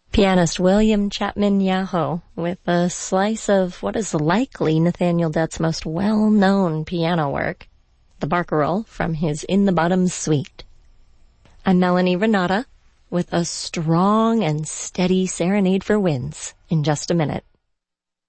Pianist William Chapman Yaho with a slice of what is likely Nathaniel Dett's most well-known piano work, the Barcarolle from his In the Bottoms Suite. I'm Melanie Renata with a strong and steady serenade for winds in just a minute.